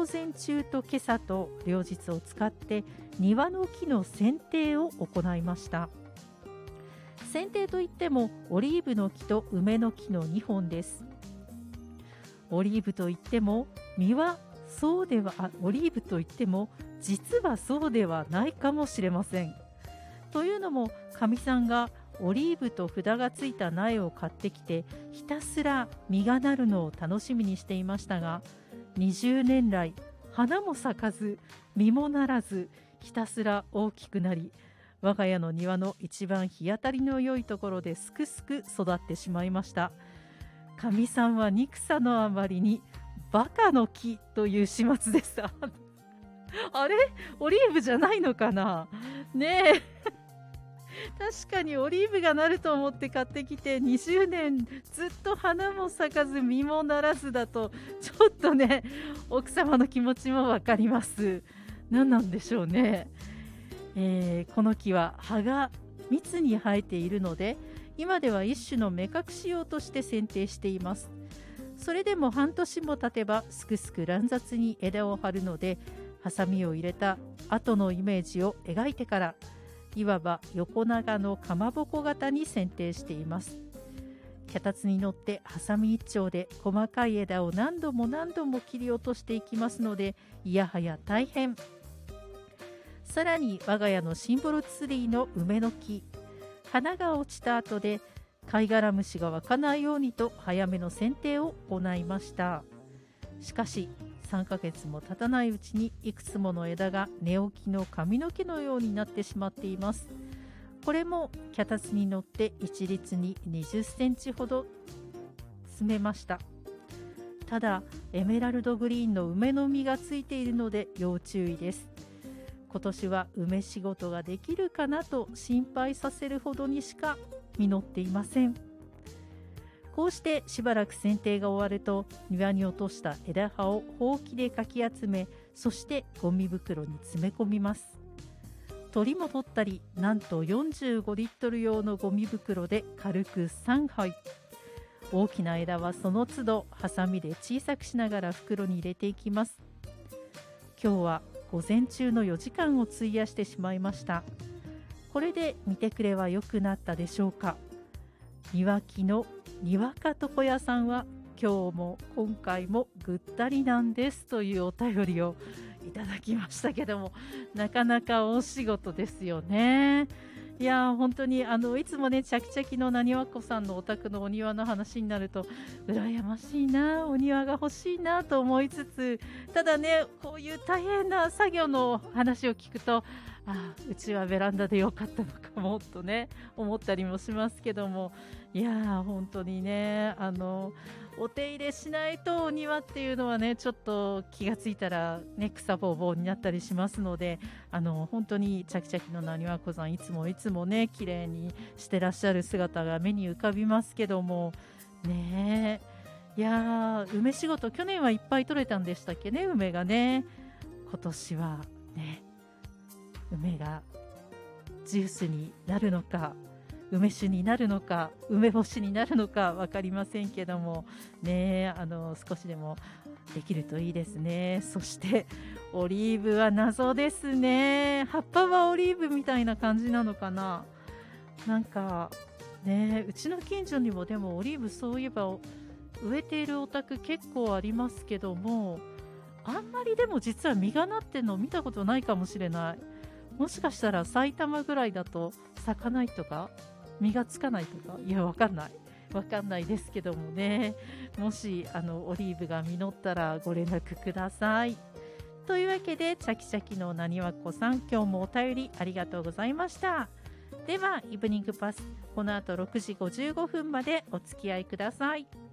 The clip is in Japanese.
午前中と今朝と両日を使って庭の木の剪定を行いました。剪定といってもオリーブの木と梅の木の2本です。オリーブといっても実はそうではオリーブといっても実はそうではないかもしれません。というのもかみさんがオリーブと札がついた苗を買ってきてひたすら実がなるのを楽しみにしていましたが、20年来花も咲かず実もならずひたすら大きくなり、我が家の庭の一番日当たりの良いところですくすく育ってしまいました。かみさんは憎さのあまりにバカの木という始末でしたあれオリーブじゃないのかなねえ確かにオリーブがなると思って買ってきて20年ずっと花も咲かず実もならずだと、ちょっとね奥様の気持ちもわかります。何なんでしょうね。この木は葉が密に生えているので今では一種の目隠し用として剪定しています。それでも半年も経てばすくすく乱雑に枝を張るので、ハサミを入れた後のイメージを描いてからいわば横長のかまぼこ型に剪定しています。脚立に乗ってハサミ一丁で細かい枝を何度も何度も切り落としていきますので、いやはや大変。さらに我が家のシンボルツリーの梅の木、花が落ちた後で貝殻虫が湧かないようにと早めの剪定を行いました。しかし3ヶ月も経たないうちにいくつもの枝が寝起きの髪の毛のようになってしまっています。これも脚立に乗って一律に20センチほど詰めました。ただエメラルドグリーンの梅の実がついているので要注意です。今年は梅仕事ができるかなと心配させるほどにしか実っていません。こうしてしばらく剪定が終わると庭に落とした枝葉をほうきでかき集め、そしてゴミ袋に詰め込みます。取りも取ったり、なんと45リットル用のゴミ袋で軽く3杯。大きな枝はその都度ハサミで小さくしながら袋に入れていきます。今日は午前中の4時間を費やしてしまいました。これで見てくれは良くなったでしょうか。庭木のにわか床屋さんは今日も今回もぐったりなんですというお便りをいただきましたけども、なかなか大仕事ですよね。いや本当にいつもねチャキチャキのなにわっこさんのお宅のお庭の話になると羨ましいな、お庭が欲しいなと思いつつ、ただねこういう大変な作業の話を聞くとうちはベランダでよかったのかもとね思ったりもしますけども、いや本当にねお手入れしないとお庭っていうのはねちょっと気がついたらね草ぼうぼうになったりしますので、本当にチャキチャキのなにわっこさんいつもね綺麗にしてらっしゃる姿が目に浮かびますけどもね。いや梅仕事去年はいっぱい取れたんでしたっけね、梅がね。今年はね梅がジュースになるのか梅酒になるのか梅干しになるのか分かりませんけどもね、少しでもできるといいですね。そしてオリーブは謎ですね。葉っぱはオリーブみたいな感じなのかな。なんかねうちの近所にもでもオリーブそういえば植えているお宅結構ありますけども、あんまりでも実は実がなってるのを見たことないかもしれない。もしかしたら埼玉ぐらいだと咲かないとか実がつかないとか、いやわかんないですけどもね、もしオリーブが実ったらご連絡ください。というわけでチャキチャキのなにわっこさん、今日もお便りありがとうございました。ではイブニングパス、この後6時55分までお付き合いください。